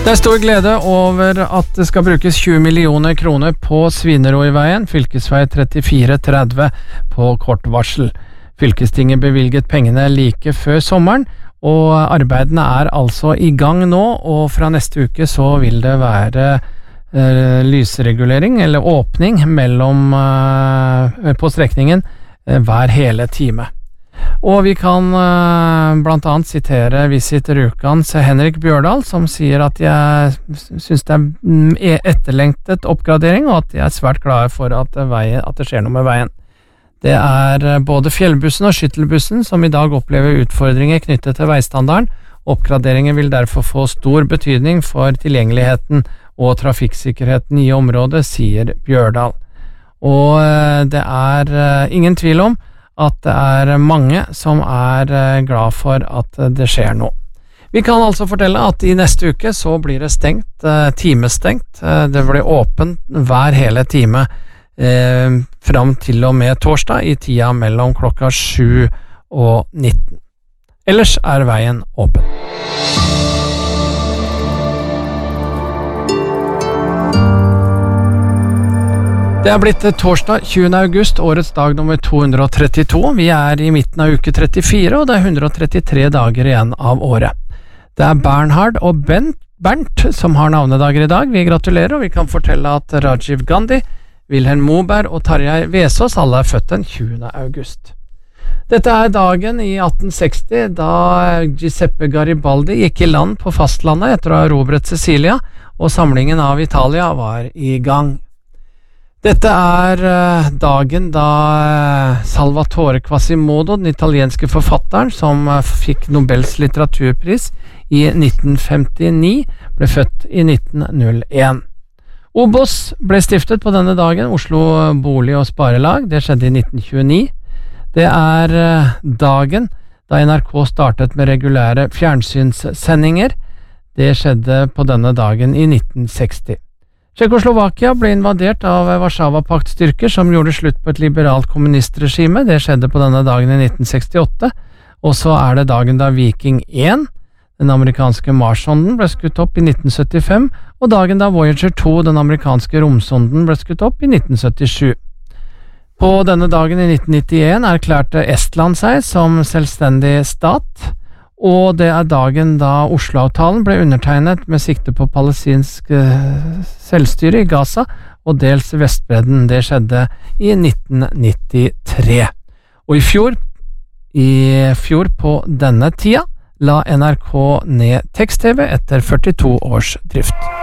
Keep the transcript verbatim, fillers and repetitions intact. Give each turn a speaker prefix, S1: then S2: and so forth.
S1: Det er stor glede over at det skal brukes tjue millioner kroner på Svineroiveien, fylkesvei trettifire tretti på kort varsel. Fylkestinget bevilget pengene like før sommeren, og arbeidene er altså i gang nå, og fra neste uke så vil det være eh, lysregulering eller åpning mellom, eh, på strekningen eh, hver hele time. Og vi kan uh, blant annet sitere Visit Rukans Henrik Bjørdal, som sier at jeg synes det er etterlengtet oppgradering, og at jeg er svært glad for at, veien, at det skjer noe med veien. Det er både fjellbussen og skyttelbussen som i dag opplever utfordringer knyttet til veistandarden. Oppgraderingen vil derfor få stor betydning for tilgjengeligheten og trafikksikkerheten i området, sier Bjørdal. Og uh, det er uh, ingen tvil om at det er mange som er glad for at det skjer noe. Vi kan altså fortelle at i neste uke så blir det stengt, timestengt. Det blir åpent hver hele time eh, fram til og med torsdag i tida mellom klokka sju og nitten. Ellers er veien åpen. Det er blitt torsdag tjuende august, årets dag nummer to hundre og trettito. Vi er i midten av uke trettifire, og det er hundre og trettitre dager igjen av året. Det er Bernhard og Bent, Bernt som har navnedager i dag. Vi gratulerer, og vi kan fortelle at Rajiv Gandhi, Wilhelm Moberg og Tarjei Vesaas alle er født den tjuende august. Dette er dagen i atten seksti, da Giuseppe Garibaldi gikk i land på fastlandet etter å ha erobret Sicilia, og samlingen av Italia var i gang. Dette er uh, dagen da uh, Salvatore Quasimodo, den italienske forfatteren som uh, fikk Nobels litteraturpris i nitten femtini, ble født i nitten null en. Obos ble stiftet på denne dagen, Oslo Bolig- og Sparelag. Det skjedde i nitten tjueni. Det er uh, dagen da N R K startet med regulære fjernsynssendinger. Det skjedde på denne dagen i nitten seksti. Tsjekkoslovakia ble invadert av Warszawa-paktstyrker som gjorde slutt på et liberalt kommunistregime. Det skjedde på denne dagen i nitten sekstiåtte, og så er det dagen da Viking én, den amerikanske Mars-sonden, ble skutt opp i nitten syttifem, og dagen da Voyager to, den amerikanske romsonden, ble skutt opp i nitten syttisju. På denne dagen i nitten nittien erklærte Estland seg som selvstendig stat, og det er dagen da Oslo-avtalen ble undertegnet med sikte på palestinsk selvstyre i Gaza og dels Vestbredden. Det skjedde i nitten nittitre. Og i fjor, i fjor på denne tida la N R K ned tekst-T V etter førtito års drift.